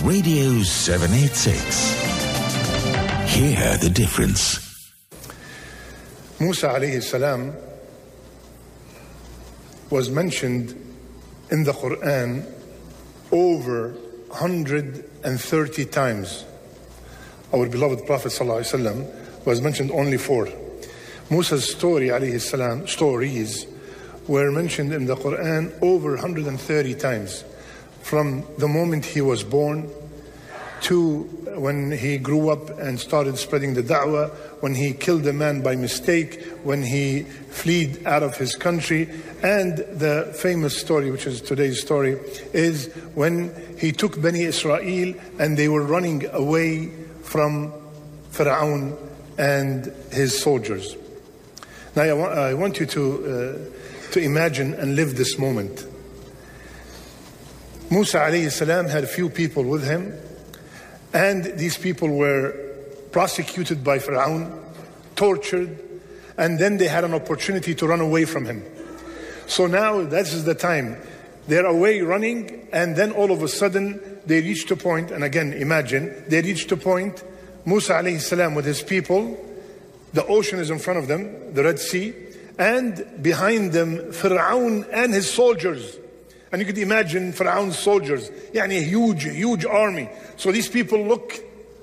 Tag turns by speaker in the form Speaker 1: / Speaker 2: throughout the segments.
Speaker 1: Radio 786. Hear the difference.
Speaker 2: Musa alayhi salam was mentioned in the Quran over 130 times. Our beloved Prophet ﷺ was mentioned only 4. Musa's story alayhi salam, stories were mentioned in the Quran over 130 times. From the moment he was born to when he grew up and started spreading the da'wah, when he killed a man by mistake, when he fled out of his country, and the famous story, which is today's story, is when he took Bani Israel and they were running away from Pharaoh and his soldiers. Now I want you to imagine and live this moment. Musa alayhi salam had a few people with him, and these people were prosecuted by Pharaoh, tortured, and then they had an opportunity to run away from him. So now this is the time. They're away running, and then all of a sudden they reached a point, and again imagine, they reached a point, Musa alayhi salam with his people, the ocean is in front of them, the Red Sea, and behind them Pharaoh and his soldiers. And you could imagine Pharaoh's soldiers, a huge army. So these people looked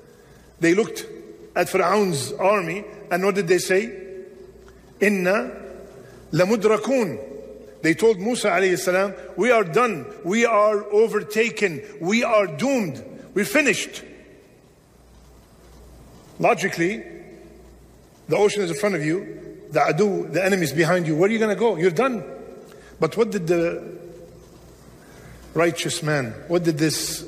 Speaker 2: at Pharaoh's army, and what did they say? Inna lamudrakun. They told Musa alayhi salam, we are done, we are overtaken, we are doomed, we're finished. Logically, the ocean is in front of you, the enemy is behind you, where are you going to go? You're done. But what did the righteous man, what did this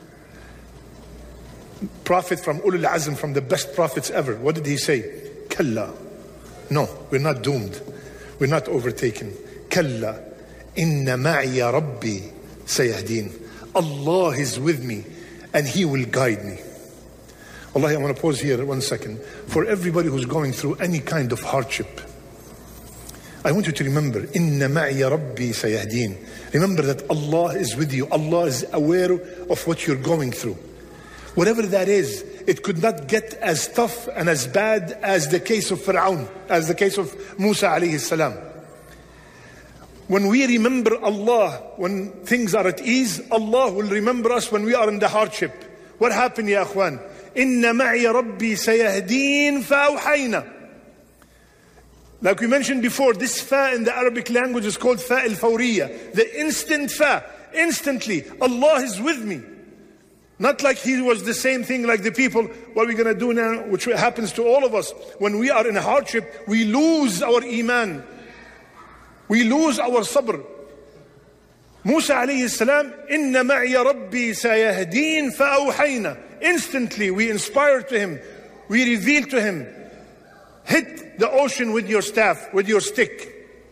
Speaker 2: prophet from Ulul Azm, from the best prophets ever, what did he say? Kalla. No, we're not doomed. We're not overtaken. Kalla. Inna ma'iya Rabbi sayahdeen. Allah is with me and He will guide me. Wallahi, I want to pause here 1 second. For everybody who's going through any kind of hardship, I want you to remember, Inna ma'iya Rabbi sayahdeen. Remember that Allah is with you. Allah is aware of what you're going through. Whatever that is, it could not get as tough and as bad as the case of Pharaoh, as the case of Musa alayhi salam. When we remember Allah, when things are at ease, Allah will remember us when we are in the hardship. What happened, ya akhwan? Inna ma'iya Rabbi sayahdeen fa'awhayna. Like we mentioned before, this fa in the Arabic language is called fa al-fawriya. The instant fa, instantly, Allah is with me. Not like He was the same thing like the people, what are we going to do now? Which happens to all of us. When we are in a hardship, we lose our iman. We lose our sabr. Musa alayhi salam, Inna ma'iya Rabbi sayahdeen fa'awhayna. Instantly, we inspired to him. We revealed to him. Hit the ocean with your staff, with your stick.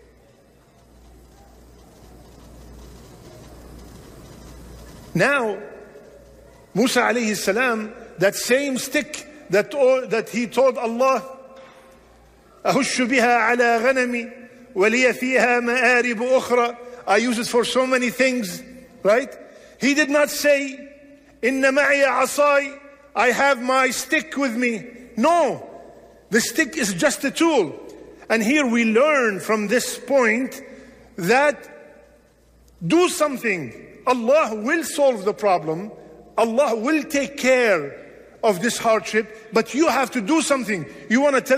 Speaker 2: Now, Musa alayhi salam, that same stick that he told Allah, أهش بها على غنمي ولي فيها مآرب أخرى. I use it for so many things, right? He did not say, إن معي عصاي, I have my stick with me. No. The stick is just a tool. And here we learn from this point that do something. Allah will solve the problem. Allah will take care of this hardship. But you have to do something. You want to tell